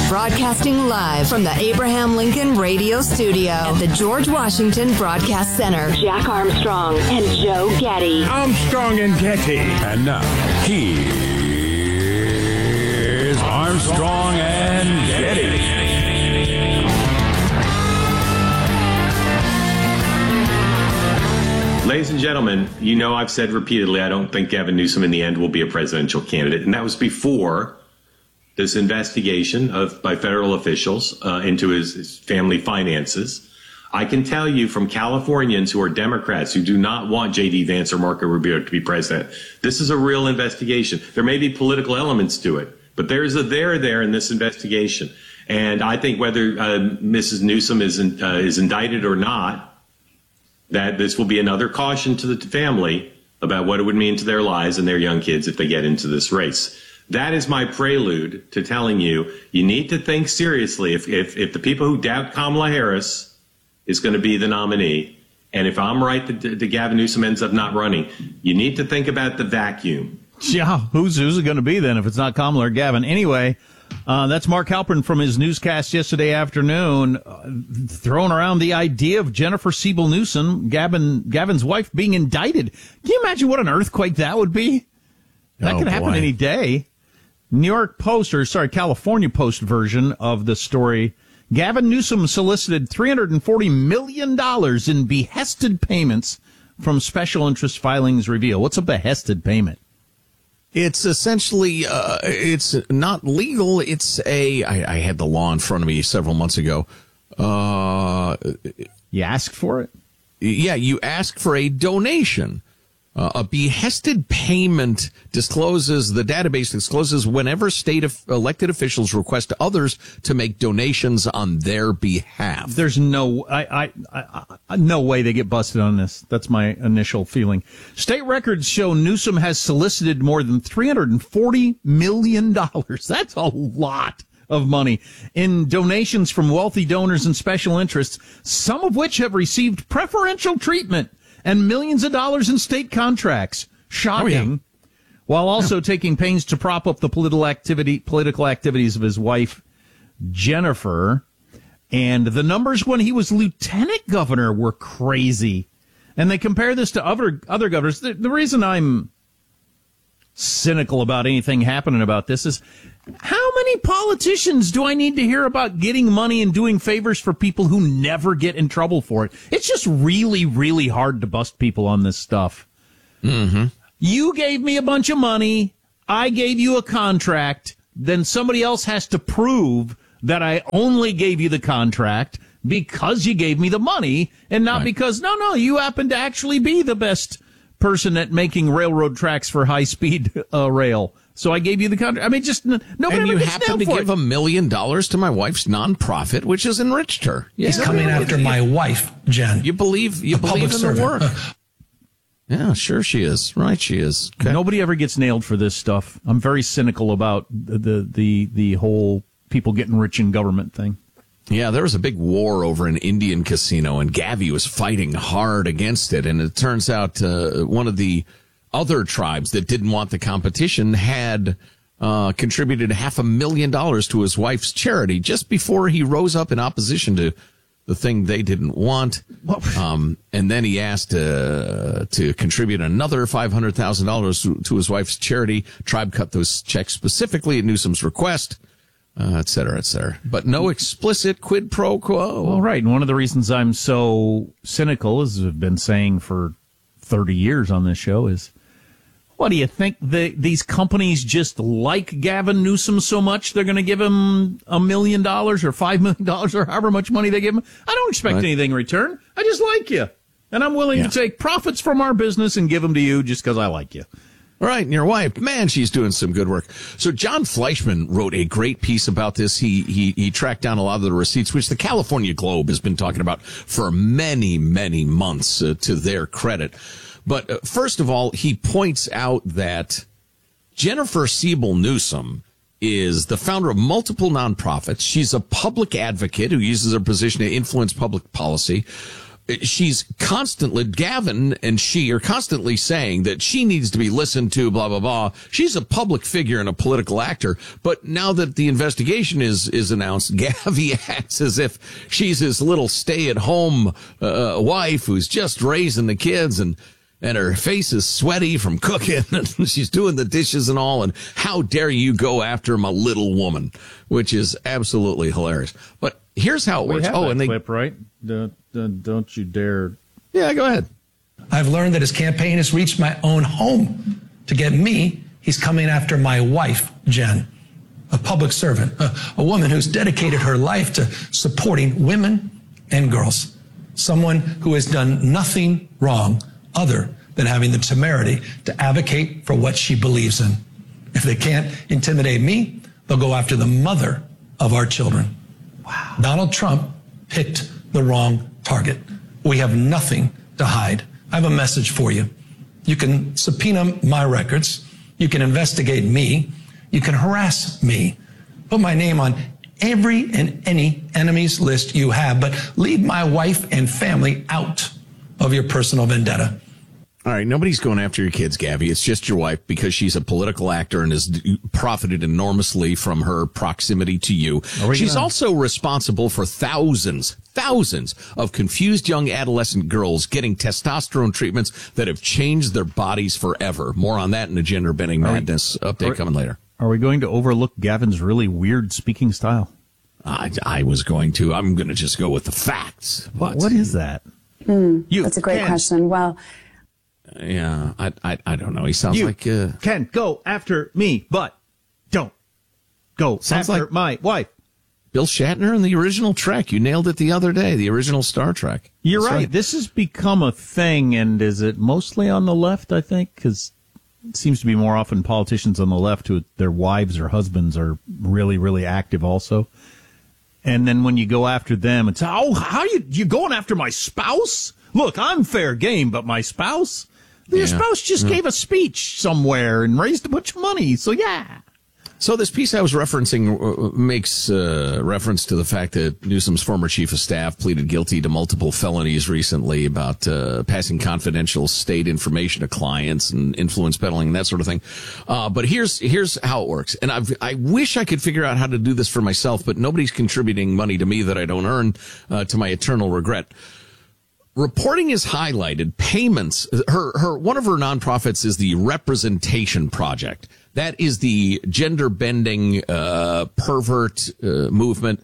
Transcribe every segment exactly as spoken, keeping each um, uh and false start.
Broadcasting live from the Abraham Lincoln Radio Studio at the George Washington Broadcast Center. Jack Armstrong and Joe Getty. Armstrong and Getty. And now, here's Armstrong and Getty. Ladies and gentlemen, you know I've said repeatedly I don't think Gavin Newsom in the end will be a presidential candidate, and that was before this investigation of by federal officials uh, into his, his family finances. I can tell you from Californians who are Democrats who do not want J D Vance or Marco Rubio to be president, this is a real investigation. There may be political elements to it, but there's a there there in this investigation. And I think whether uh, Missus Newsom is in, uh, is indicted or not, that this will be another caution to the family about what it would mean to their lives and their young kids if they get into this race. That is my prelude to telling you, you need to think seriously. If, if, if the people who doubt Kamala Harris is going to be the nominee, and if I'm right that, that Gavin Newsom ends up not running, you need to think about the vacuum. Yeah, who's, who's it going to be then if it's not Kamala or Gavin? Anyway, uh, that's Mark Halperin from his newscast yesterday afternoon, uh, throwing around the idea of Jennifer Siebel Newsom, Gavin, Gavin's wife, being indicted. Can you imagine what an earthquake that would be? That oh, could happen boy. any day. New York Post, or sorry, California Post version of the story. Gavin Newsom solicited three hundred forty million dollars in behested payments from special interest filings reveal. What's a behested payment? It's essentially, uh, it's not legal. It's a, I, I had the law in front of me several months ago. Uh, you ask for it? Yeah, you ask for a donation. Uh, a behested payment discloses, the database discloses whenever state of elected officials request others to make donations on their behalf. There's no, I, I, I, I, no way they get busted on this. That's my initial feeling. State records show Newsom has solicited more than three hundred forty million dollars. That's a lot of money in donations from wealthy donors and special interests, some of which have received preferential treatment and millions of dollars in state contracts. Shocking. Oh, yeah. While also yeah. taking pains to prop up the political activity, political activities of his wife, Jennifer. And the numbers when he was lieutenant governor were crazy. And they compare this to other, other governors. The, the reason I'm cynical about anything happening about this is, how many politicians do I need to hear about getting money and doing favors for people who never get in trouble for it? It's just really, really hard to bust people on this stuff. Mm-hmm. You gave me a bunch of money. I gave you a contract. Then somebody else has to prove that I only gave you the contract because you gave me the money and not right. because, no, no, you happen to actually be the best person at making railroad tracks for high-speed uh, rail. So I gave you the contract. I mean, just nobody and ever you gets happen to for give it. a million dollars to my wife's nonprofit, which has enriched her. He's yeah. coming after my wife, Jen. You believe you a believe in servant. the work. Yeah, sure she is. Right, she is. Okay. Nobody ever gets nailed for this stuff. I'm very cynical about the the the, the whole people getting rich in government thing. Yeah, there was a big war over an Indian casino, and Gavi was fighting hard against it. And it turns out uh, one of the other tribes that didn't want the competition had uh, contributed half a million dollars to his wife's charity just before he rose up in opposition to the thing they didn't want. Um, and then he asked uh, to contribute another five hundred thousand dollars to his wife's charity. Tribe cut those checks specifically at Newsom's request. Uh, et cetera, et cetera. But no explicit quid pro quo. Well, right. And one of the reasons I'm so cynical, as I've been saying for thirty years on this show, is, what do you think? The, these companies just like Gavin Newsom so much they're going to give him a million dollars or five million dollars or however much money they give him? I don't expect right. anything in return. I just like you. And I'm willing yeah. to take profits from our business and give them to you just because I like you. Right, and your wife, man, she's doing some good work. So John Fleischman wrote a great piece about this. He he he tracked down a lot of the receipts, which the California Globe has been talking about for many, many months, uh, to their credit. But uh, first of all, he points out that Jennifer Siebel Newsom is the founder of multiple nonprofits. She's a public advocate who uses her position to influence public policy. she's constantly, Gavin and she are constantly saying that she needs to be listened to, blah, blah, blah. She's a public figure and a political actor. But now that the investigation is, is announced, Gavi acts as if she's his little stay-at-home uh, wife who's just raising the kids, and and her face is sweaty from cooking, and she's doing the dishes and all, and how dare you go after my little woman, which is absolutely hilarious. But here's how it We works. have Oh, that and they clip, right? Don't, don't, don't you dare. Yeah, go ahead. I've learned that his campaign has reached my own home. To get me, he's coming after my wife, Jen, a public servant, a, a woman who's dedicated her life to supporting women and girls, someone who has done nothing wrong other than having the temerity to advocate for what she believes in. If they can't intimidate me, they'll go after the mother of our children. Wow. Donald Trump picked the wrong target. We have nothing to hide. I have a message for you. You can subpoena my records. You can investigate me. You can harass me. Put my name on every and any enemies list you have, but leave my wife and family out of your personal vendetta. All right, nobody's going after your kids, Gavi. It's just your wife because she's a political actor and has profited enormously from her proximity to you. She's gonna... also responsible for thousands, thousands of confused young adolescent girls getting testosterone treatments that have changed their bodies forever. More on that in the Gender Bending Madness we... update are... coming later. Are we going to overlook Gavin's really weird speaking style? I, I was going to. I'm going to just go with the facts. What, what is that? Hmm, you, that's a great Ken. question. Well, yeah, I, I I don't know. He sounds you like uh, can go after me, but don't go sounds after like my wife. Bill Shatner in the original Trek. You nailed it the other day. The original Star Trek. You're right. right. This has become a thing, and is it mostly on the left? I think because it seems to be more often politicians on the left who their wives or husbands are really, really active also. And then when you go after them, it's, oh, how you you going after my spouse? Look, I'm fair game, but my spouse? Your yeah. spouse just yeah. gave a speech somewhere and raised a bunch of money, so yeah. So this piece I was referencing makes uh, reference to the fact that Newsom's former chief of staff pleaded guilty to multiple felonies recently about uh, passing confidential state information to clients and influence peddling and that sort of thing. Uh, but here's here's how it works. And I've, I wish I could figure out how to do this for myself, but nobody's contributing money to me that I don't earn, uh, to my eternal regret. Reporting is highlighted payments. Her, her, one of her nonprofits is the Representation Project. That is the gender bending, uh, pervert, uh, movement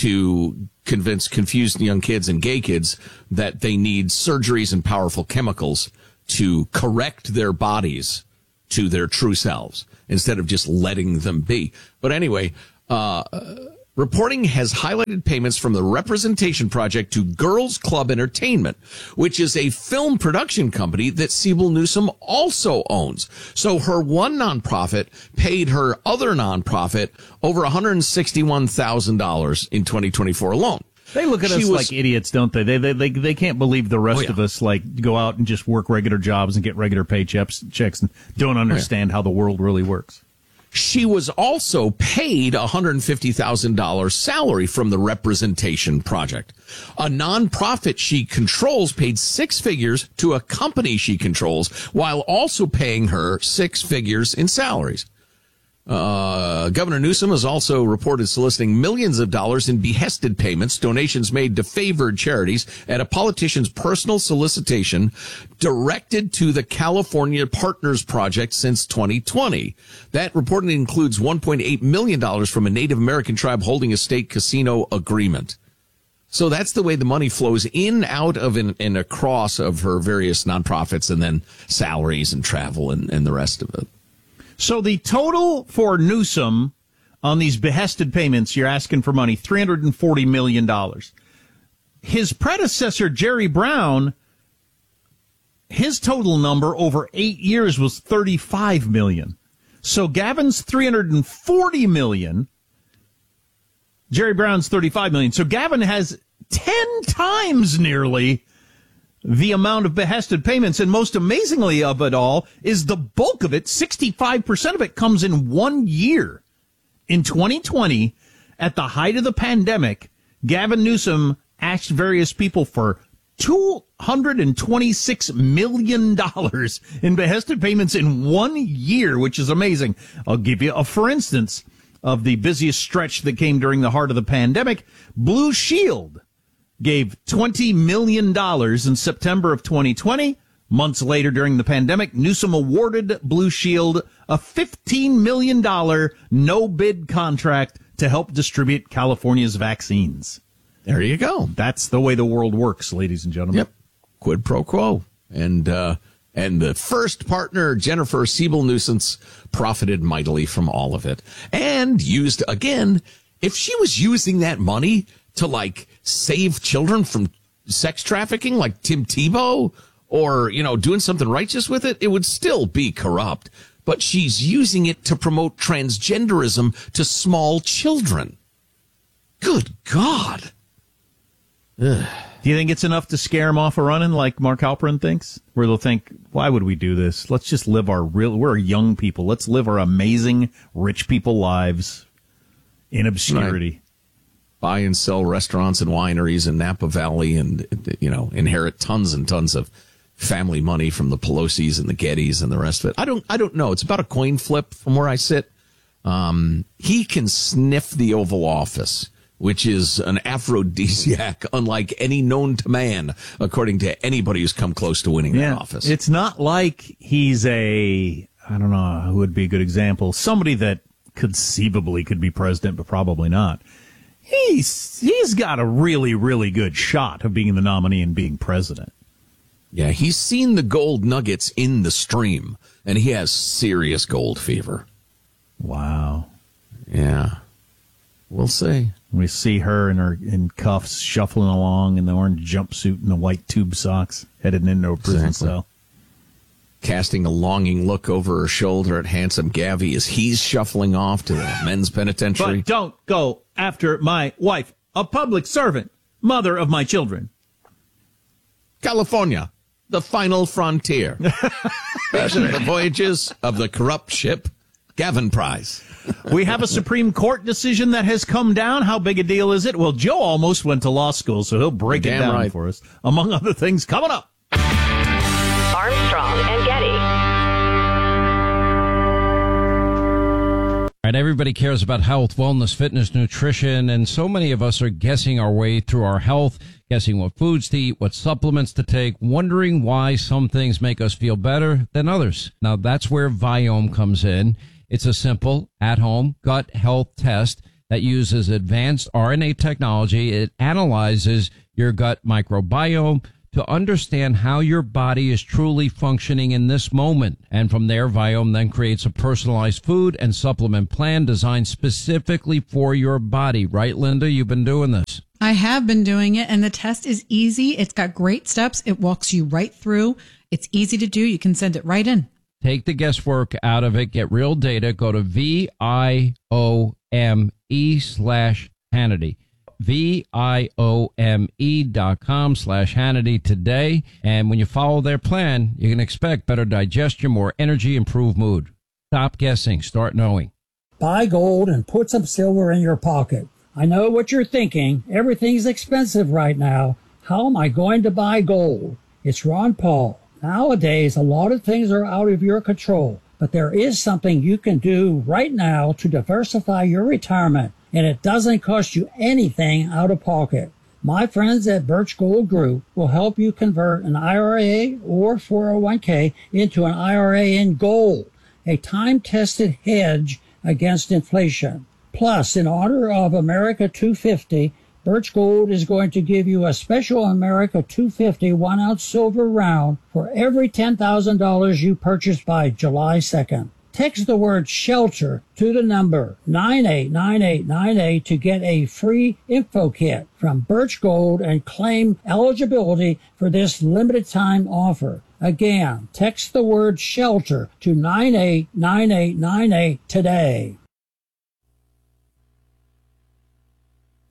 to convince confused young kids and gay kids that they need surgeries and powerful chemicals to correct their bodies to their true selves instead of just letting them be. But anyway, uh, reporting has highlighted payments from the Representation Project to Girls Club Entertainment, which is a film production company that Siebel Newsom also owns. So her one nonprofit paid her other nonprofit over one hundred sixty-one thousand dollars in twenty twenty-four alone. They look at She us was, like idiots, don't they? They, they they they can't believe the rest oh, yeah. of us like go out and just work regular jobs and get regular paychecks checks and don't understand oh, yeah. how the world really works. She was also paid a one hundred fifty thousand dollars salary from the Representation Project. A nonprofit she controls paid six figures to a company she controls while also paying her six figures in salaries. Uh, Governor Newsom has also reported soliciting millions of dollars in behested payments, donations made to favored charities at a politician's personal solicitation directed to the California Partners Project since twenty twenty. That reportedly includes one point eight million dollars from a Native American tribe holding a state casino agreement. So that's the way the money flows in, out of, and, and across of her various nonprofits, and then salaries and travel and, and the rest of it. So the total for Newsom on these behested payments, you're asking for money, three hundred forty million dollars. His predecessor, Jerry Brown, his total number over eight years was thirty-five million dollars. So Gavin's three hundred forty million dollars. Jerry Brown's thirty-five million dollars. So Gavin has ten times nearly the amount of behested payments, and most amazingly of it all is the bulk of it, sixty-five percent of it comes in one year. In twenty twenty, at the height of the pandemic, Gavin Newsom asked various people for two hundred twenty-six million dollars in behested payments in one year, which is amazing. I'll give you a for instance of the busiest stretch that came during the heart of the pandemic. Blue Shield gave twenty million dollars in September of twenty twenty. Months later during the pandemic, Newsom awarded Blue Shield a fifteen million dollars no-bid contract to help distribute California's vaccines. There you go. That's the way the world works, ladies and gentlemen. Yep. Quid pro quo. And, uh, and the first partner, Jennifer Siebel-Nuisance, profited mightily from all of it. And used, again, if she was using that money to, like, save children from sex trafficking, like Tim Tebow, or, you know, doing something righteous with it, it would still be corrupt. But she's using it to promote transgenderism to small children. Good God. Ugh. Do you think it's enough to scare them off a running like Mark Halperin thinks? Where they'll think, why would we do this? Let's just live our real, we're young people. Let's live our amazing rich people lives in obscurity. Right. Buy and sell restaurants and wineries in Napa Valley and, you know, inherit tons and tons of family money from the Pelosi's and the Gettys and the rest of it. I don't, I don't know. It's about a coin flip from where I sit. Um, he can sniff the Oval Office, which is an aphrodisiac unlike any known to man, according to anybody who's come close to winning yeah, that office. It's not like he's a, I don't know who would be a good example, somebody that conceivably could be president, but probably not. He's he's got a really, really good shot of being the nominee and being president. Yeah, he's seen the gold nuggets in the stream, and he has serious gold fever. Wow. Yeah. We'll see. We see her in her in cuffs shuffling along in the orange jumpsuit and the white tube socks, headed into a prison Exactly. cell. Casting a longing look over her shoulder at handsome Gavi as he's shuffling off to the men's penitentiary. But don't go after my wife, a public servant, mother of my children. California, the final frontier. Based on the voyages of the corrupt ship Gavin Prize. We have a Supreme Court decision that has come down. How big a deal is it? Well, Joe almost went to law school, so he'll break Damn it down right. for us. Among other things, coming up. Armstrong and Getty. All right, everybody cares about health, wellness, fitness, nutrition, and so many of us are guessing our way through our health, guessing what foods to eat, what supplements to take, wondering why some things make us feel better than others. Now, that's where Viome comes in. It's a simple, at-home gut health test that uses advanced R N A technology. It analyzes your gut microbiome to understand how your body is truly functioning in this moment. And from there, Viome then creates a personalized food and supplement plan designed specifically for your body. Right, Linda? You've been doing this. I have been doing it, and the test is easy. It's got great steps. It walks you right through. It's easy to do. You can send it right in. Take the guesswork out of it. Get real data. Go to V I O M E slash Hannity. V I O M E dot com slash Hannity today. And when you follow their plan, you can expect better digestion, more energy, improved mood. Stop guessing. Start knowing. Buy gold and put some silver in your pocket. I know what you're thinking. Everything's expensive right now. How am I going to buy gold? It's Ron Paul. Nowadays, a lot of things are out of your control, but there is something you can do right now to diversify your retirement, and it doesn't cost you anything out of pocket. My friends at Birch Gold Group will help you convert an I R A or four oh one k into an I R A in gold, a time-tested hedge against inflation. Plus, in honor of America two fifty, Birch Gold is going to give you a special America two fifty one-ounce silver round for every ten thousand dollars you purchase by July second. Text the word SHELTER to the number nine eight nine eight nine eight to get a free info kit from Birch Gold and claim eligibility for this limited time offer. Again, text the word SHELTER to nine eight nine eight nine eight today.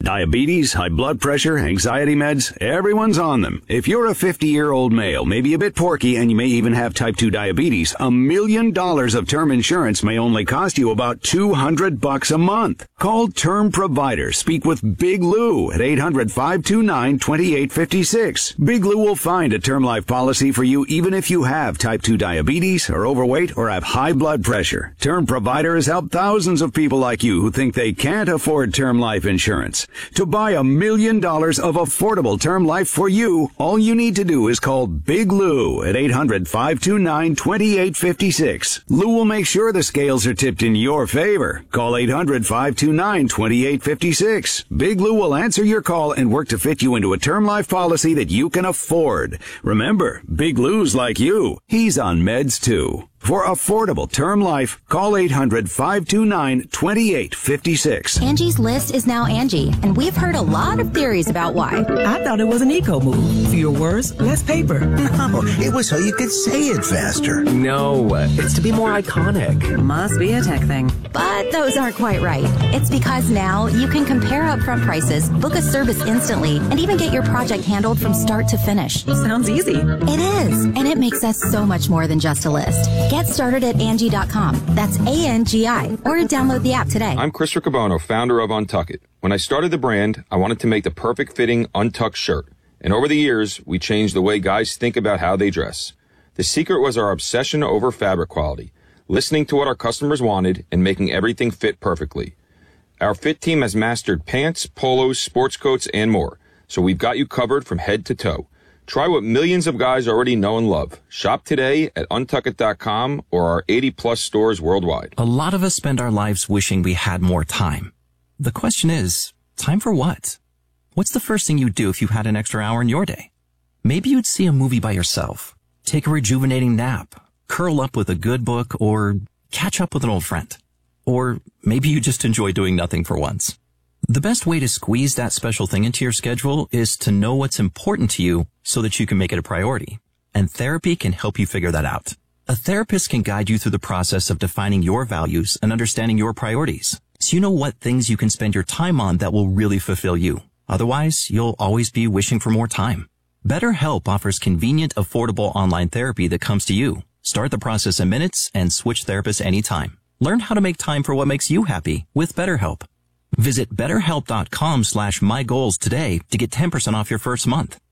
Diabetes, high blood pressure, anxiety meds, everyone's on them. If you're a fifty-year-old male, maybe a bit porky, and you may even have type two diabetes, a million dollars of term insurance may only cost you about two hundred bucks a month. Call Term Provider. Speak with Big Lou at eight hundred, five two nine, two eight five six. Big Lou will find a term life policy for you even if you have type two diabetes, are overweight, or have high blood pressure. Term Provider has helped thousands of people like you who think they can't afford term life insurance. To buy a million dollars of affordable term life for you, all you need to do is call Big Lou at eight hundred, five two nine, two eight five six. Lou will make sure the scales are tipped in your favor. Call eight hundred, five two nine, two eight five six. Big Lou will answer your call and work to fit you into a term life policy that you can afford. Remember, Big Lou's like you. He's on meds too. For affordable term life, call eight hundred, five two nine, two eight five six. Angie's List is now Angie, and we've heard a lot of theories about why. I thought it was an eco move. Fewer words, less paper. No, it was so you could say it faster. No, it's to be more iconic. Must be a tech thing. But those aren't quite right. It's because now you can compare upfront prices, book a service instantly, and even get your project handled from start to finish. Sounds easy. It is, and it makes us so much more than just a list. Get started at Angie dot com. That's A N G I. Or download the app today. I'm Chris Riccobono, founder of Untuck It. When I started the brand, I wanted to make the perfect fitting untucked shirt. And over the years, we changed the way guys think about how they dress. The secret was our obsession over fabric quality, listening to what our customers wanted and making everything fit perfectly. Our fit team has mastered pants, polos, sports coats, and more. So we've got you covered from head to toe. Try what millions of guys already know and love. Shop today at untuck it dot com or our eighty plus stores worldwide. A lot of us spend our lives wishing we had more time. The question is, time for what? What's the first thing you'd do if you had an extra hour in your day? Maybe you'd see a movie by yourself, take a rejuvenating nap, curl up with a good book, or catch up with an old friend. Or maybe you just enjoy doing nothing for once. The best way to squeeze that special thing into your schedule is to know what's important to you so that you can make it a priority. And therapy can help you figure that out. A therapist can guide you through the process of defining your values and understanding your priorities, so you know what things you can spend your time on that will really fulfill you. Otherwise, you'll always be wishing for more time. BetterHelp offers convenient, affordable online therapy that comes to you. Start the process in minutes and switch therapists anytime. Learn how to make time for what makes you happy with BetterHelp. Visit betterhelp dot com slash my goals today to get ten percent off your first month.